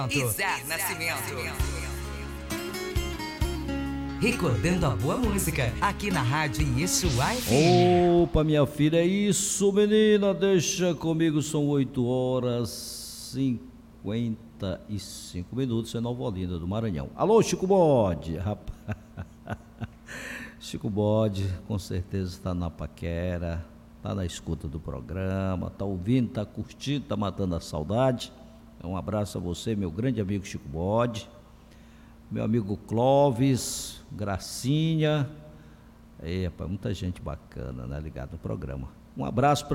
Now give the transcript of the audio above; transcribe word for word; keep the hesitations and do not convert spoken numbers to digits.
Isar Nascimento. Recordando a boa música aqui na Rádio Yeshua F M. Opa, minha filha, é isso, menina, deixa comigo, são oito horas e cinquenta e cinco minutos, é Nova Olinda do Maranhão. Alô, Chico Bode, rapaz, Chico Bode, com certeza está na paquera, está na escuta do programa, está ouvindo, está curtindo, está matando a saudade. Um abraço a você, meu grande amigo Chico Bode, meu amigo Clóvis, Gracinha, aí, rapaz, muita gente bacana, né, ligado no programa. Um abraço para